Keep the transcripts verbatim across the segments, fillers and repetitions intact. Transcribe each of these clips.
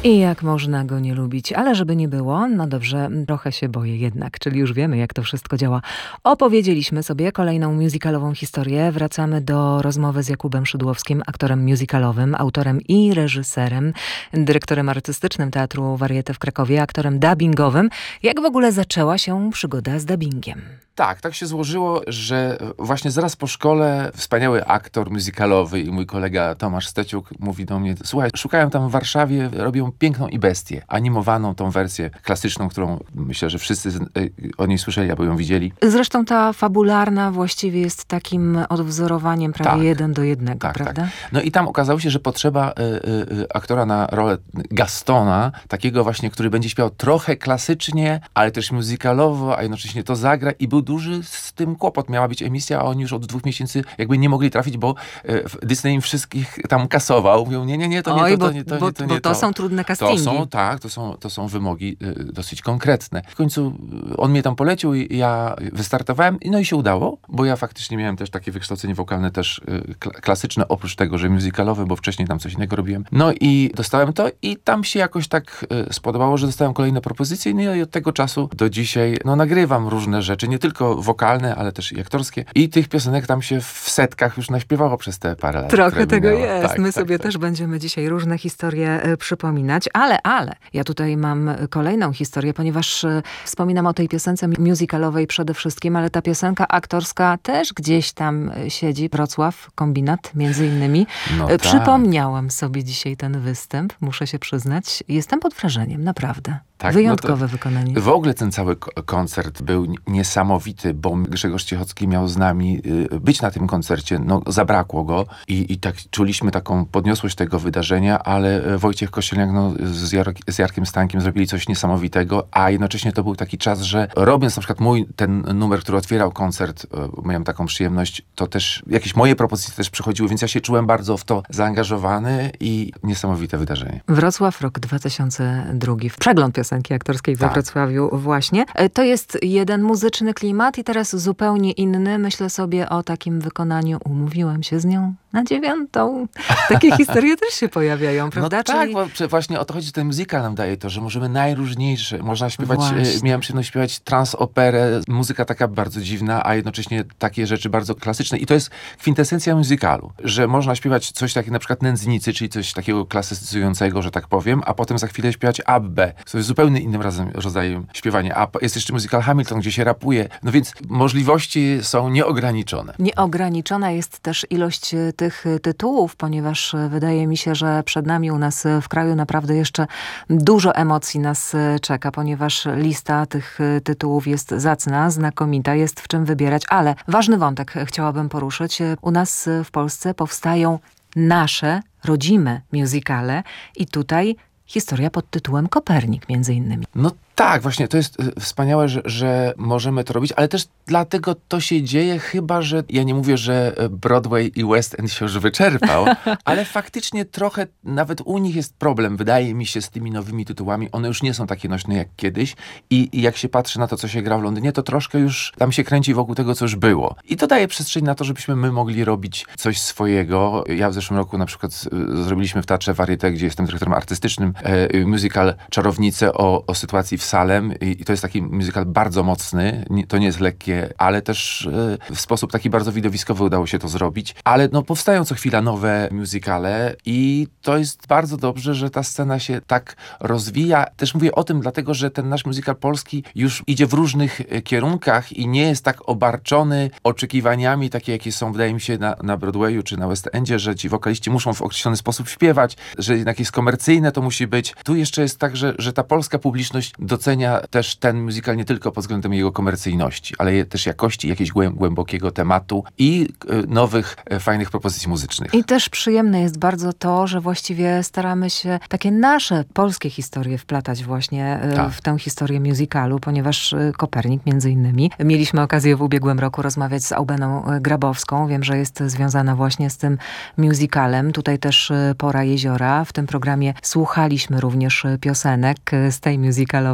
I jak można go nie lubić, ale żeby nie było, no dobrze, trochę się boję jednak, czyli już wiemy, jak to wszystko działa. Opowiedzieliśmy sobie kolejną musicalową historię. Wracamy do rozmowy z Jakubem Szydłowskim, aktorem musicalowym, autorem i reżyserem, dyrektorem artystycznym Teatru Varieté w Krakowie, aktorem dubbingowym. Jak w ogóle zaczęła się przygoda z dubbingiem? Tak, tak się złożyło, że właśnie zaraz po szkole wspaniały aktor musicalowy i mój kolega Tomasz Steciuk mówi do mnie: słuchaj, szukają tam w Warszawie, robią Piękną i Bestię, animowaną tą wersję klasyczną, którą myślę, że wszyscy o niej słyszeli albo ją widzieli. Zresztą ta fabularna właściwie jest takim odwzorowaniem prawie tak, jeden do jednego, tak, prawda? Tak. No i tam okazało się, że potrzeba y, y, aktora na rolę Gastona, takiego właśnie, który będzie śpiewał trochę klasycznie, ale też musicalowo, a jednocześnie to zagra, i był duży z tym kłopot. Miała być emisja, a oni już od dwóch miesięcy jakby nie mogli trafić, bo y, Disney im wszystkich tam kasował. Mówią, nie, nie, nie, to Oj, nie to, bo, to nie to, bo, nie to, nie bo to. to są trudne castingi. To są, tak, to są, to są wymogi y, dosyć konkretne. W końcu on mnie tam polecił i ja wystartowałem, no i się udało, bo ja faktycznie miałem też takie wykształcenie wokalne też y, klasyczne, oprócz tego, że musicalowe, bo wcześniej tam coś innego robiłem. No i dostałem to i tam się jakoś tak y, spodobało, że dostałem kolejne propozycje, no i od tego czasu do dzisiaj no nagrywam różne rzeczy, nie tylko wokalne, ale też i aktorskie, i tych piosenek tam się w setkach już naśpiewało przez te parę lat. Trochę tego minęło. Jest. Tak, My tak, sobie tak. też będziemy dzisiaj różne historie y, przypominać, ale, ale ja tutaj mam kolejną historię, ponieważ y, wspominam o tej piosence musicalowej przede wszystkim, ale ta piosenka aktorska też gdzieś tam siedzi. Wrocław, Kombinat między innymi. No y, tak. Przypomniałam sobie dzisiaj ten występ, muszę się przyznać. Jestem pod wrażeniem, naprawdę. Tak, Wyjątkowe no wykonanie. W ogóle ten cały koncert był niesamowity, bo Grzegorz Ciechocki miał z nami być na tym koncercie. No, zabrakło go i, i tak czuliśmy taką podniosłość tego wydarzenia, ale Wojciech Kościelniak no, z, Jar z Jarkiem Stankiem zrobili coś niesamowitego, a jednocześnie to był taki czas, że robiąc na przykład mój ten numer, który otwierał koncert, miałem taką przyjemność, to też jakieś moje propozycje też przychodziły, więc ja się czułem bardzo w to zaangażowany i niesamowite wydarzenie. Wrocław, rok dwa tysiące drugi. Przegląd piosenki aktorskiej we tak. Wrocławiu właśnie. To jest jeden muzyczny klimat i teraz zupełnie inny. Myślę sobie o takim wykonaniu Umówiłem się z nią na dziewiątą. Takie historie też się pojawiają, prawda? No tak, Czyli... bo właśnie o to chodzi, że ten musical nam daje to, że możemy najróżniejsze, można śpiewać, Właśnie. miałem przyjemność śpiewać trans-operę, muzyka taka bardzo dziwna, a jednocześnie takie rzeczy bardzo klasyczne i to jest kwintesencja musicalu, że można śpiewać coś takiego, na przykład Nędznicy, czyli coś takiego klasyzującego, że tak powiem, a potem za chwilę śpiewać Abbę, co jest zupełnie innym razem, rodzajem śpiewania, a jest jeszcze musical Hamilton, gdzie się rapuje, no więc możliwości są nieograniczone. Nieograniczona jest też ilość tych tytułów, ponieważ wydaje mi się, że przed nami u nas w kraju naprawdę jeszcze dużo emocji nas czeka, ponieważ lista tych tytułów jest zacna, znakomita, jest w czym wybierać, ale ważny wątek chciałabym poruszyć. U nas w Polsce powstają nasze, rodzime musicale i tutaj historia pod tytułem Kopernik między innymi. No tak, właśnie, to jest y, wspaniałe, że, że możemy to robić, ale też dlatego to się dzieje, chyba że ja nie mówię, że Broadway i West End się już wyczerpał, ale faktycznie trochę nawet u nich jest problem, wydaje mi się, z tymi nowymi tytułami. One już nie są takie nośne jak kiedyś i, i jak się patrzy na to, co się gra w Londynie, to troszkę już tam się kręci wokół tego, co już było. I to daje przestrzeń na to, żebyśmy my mogli robić coś swojego. Ja w zeszłym roku na przykład y, zrobiliśmy w Teatrze Varieté, gdzie jestem dyrektorem artystycznym, y, musical Czarownice o, o sytuacji w Salem i to jest taki musical bardzo mocny, nie, to nie jest lekkie, ale też y, w sposób taki bardzo widowiskowy udało się to zrobić. Ale no, powstają co chwila nowe musicale i to jest bardzo dobrze, że ta scena się tak rozwija. Też mówię o tym dlatego, że ten nasz musical polski już idzie w różnych y, kierunkach i nie jest tak obarczony oczekiwaniami, takie jakie są, wydaje mi się, na, na Broadwayu czy na West Endzie, że ci wokaliści muszą w określony sposób śpiewać, że jednak jest komercyjne to musi być. Tu jeszcze jest tak, że, że ta polska publiczność docenia też ten musical nie tylko pod względem jego komercyjności, ale też jakości jakiegoś głębokiego tematu i y, nowych, y, fajnych propozycji muzycznych. I też przyjemne jest bardzo to, że właściwie staramy się takie nasze polskie historie wplatać właśnie y, tak. w tę historię musicalu, ponieważ y, Kopernik między innymi. Mieliśmy okazję w ubiegłym roku rozmawiać z Aubeną Grabowską. Wiem, że jest związana właśnie z tym musicalem. Tutaj też y, Pora Jeziora. W tym programie słuchaliśmy również piosenek y, z tej musicalowej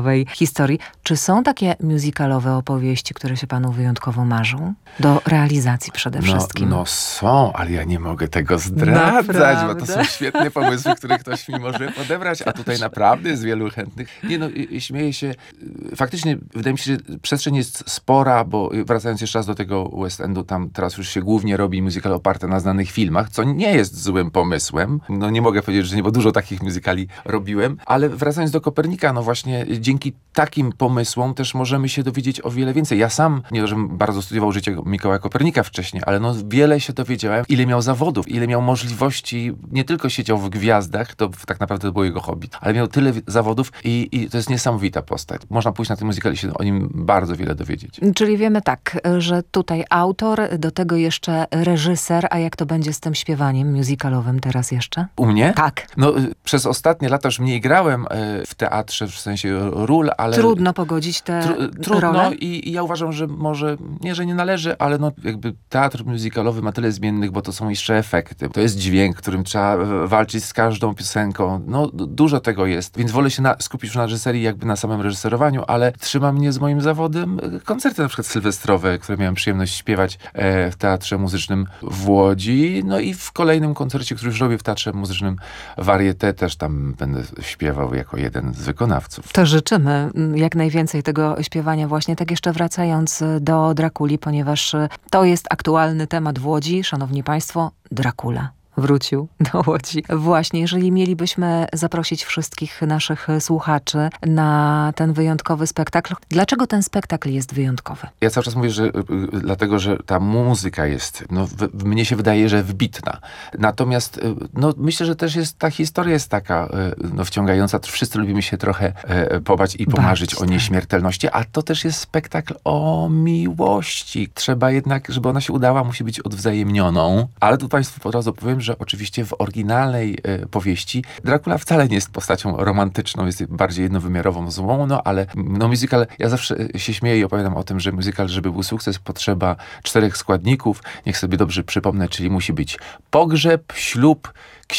musicalowej historii. Czy są takie musicalowe opowieści, które się panu wyjątkowo marzą? Do realizacji przede wszystkim. No, no są, ale ja nie mogę tego zdradzać, Naprawdę? bo to są świetne pomysły, które ktoś mi może odebrać, a tutaj naprawdę jest wielu chętnych. Nie no, i- i śmieję się. Faktycznie wydaje mi się, że przestrzeń jest spora, bo wracając jeszcze raz do tego West Endu, tam teraz już się głównie robi musical oparte na znanych filmach, co nie jest złym pomysłem. No nie mogę powiedzieć, że nie, bo dużo takich musicali robiłem, ale wracając do Kopernika, no właśnie dzięki takim pomysłom też możemy się dowiedzieć o wiele więcej. Ja sam, nie żebym bardzo studiował życie Mikołaja Kopernika wcześniej, ale no wiele się dowiedziałem, ile miał zawodów, ile miał możliwości, nie tylko siedział w gwiazdach, to tak naprawdę to było jego hobby, ale miał tyle wi- zawodów i, i to jest niesamowita postać. Można pójść na ten musical i się o nim bardzo wiele dowiedzieć. Czyli wiemy tak, że tutaj autor, do tego jeszcze reżyser, a jak to będzie z tym śpiewaniem musicalowym teraz jeszcze? U mnie? Tak. No, y, przez ostatnie lata już mniej grałem y, w teatrze, w sensie ról, ale... Trudno pogodzić te Tru, trudno role? i, i ja uważam, że może, nie, że nie należy, ale no jakby teatr musicalowy ma tyle zmiennych, bo to są jeszcze efekty. To jest dźwięk, którym trzeba e, walczyć z każdą piosenką. No d- dużo tego jest, więc wolę się na, skupić już na reżyserii, jakby na samym reżyserowaniu, ale trzyma mnie z moim zawodem e, koncerty na przykład sylwestrowe, które miałem przyjemność śpiewać e, w Teatrze Muzycznym w Łodzi. No i w kolejnym koncercie, który już robię w Teatrze Muzycznym Varieté, też tam będę śpiewał jako jeden z wykonawców. To życzymy mm, jak najwięcej tego śpiewania właśnie. Tak jeszcze wracając y, do Drakuli, ponieważ y, to jest aktualny temat w Łodzi. Szanowni Państwo, Dracula wrócił do Łodzi. Właśnie, jeżeli mielibyśmy zaprosić wszystkich naszych słuchaczy na ten wyjątkowy spektakl. Dlaczego ten spektakl jest wyjątkowy? Ja cały czas mówię, że y, y, dlatego, że ta muzyka jest, no w, w- mnie się wydaje, że wybitna. Natomiast y, no, myślę, że też jest, ta historia jest taka y, no, wciągająca. Wszyscy lubimy się trochę y, pobać i pomarzyć Bawić, o tak. nieśmiertelności, a to też jest spektakl o miłości. Trzeba jednak, żeby ona się udała, musi być odwzajemnioną. Ale tu Państwu od razu powiem, że oczywiście w oryginalnej y, powieści Dracula wcale nie jest postacią romantyczną, jest bardziej jednowymiarową złą, no ale no musical, ja zawsze y, się śmieję i opowiadam o tym, że musical, żeby był sukces, potrzeba czterech składników. Niech sobie dobrze przypomnę, czyli musi być pogrzeb, ślub,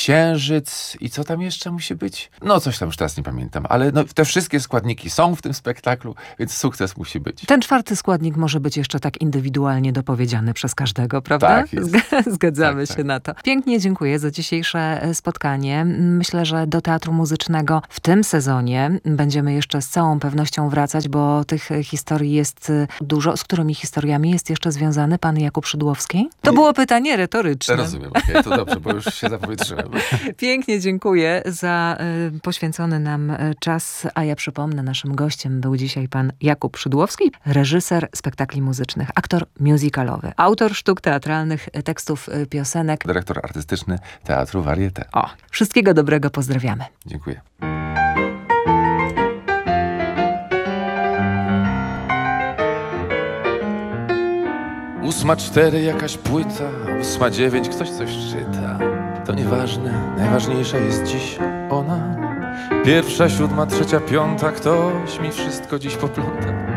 księżyc i co tam jeszcze musi być? No coś tam już teraz nie pamiętam, ale no, te wszystkie składniki są w tym spektaklu, więc sukces musi być. Ten czwarty składnik może być jeszcze tak indywidualnie dopowiedziany przez każdego, prawda? Tak jest. Zg- Zgadzamy Tak, się tak. na to. Pięknie dziękuję za dzisiejsze e, spotkanie. Myślę, że do Teatru Muzycznego w tym sezonie będziemy jeszcze z całą pewnością wracać, bo tych e, historii jest e, dużo. Z którymi historiami jest jeszcze związany pan Jakub Szydłowski? To Nie. było pytanie retoryczne. Rozumiem, okej, to dobrze, bo już się zapowietrzyłem. Pięknie dziękuję za y, poświęcony nam y, czas, a ja przypomnę, naszym gościem był dzisiaj pan Jakub Szydłowski, reżyser spektakli muzycznych, aktor musicalowy, autor sztuk teatralnych, y, tekstów y, piosenek. Dyrektor artystyczny Teatru Varieté. O, wszystkiego dobrego, pozdrawiamy. Dziękuję. Ósma cztery jakaś płyta, ósma dziewięć ktoś coś czyta. To nieważne, najważniejsza jest dziś ona. Pierwsza, siódma, trzecia, piąta, ktoś mi wszystko dziś popląta.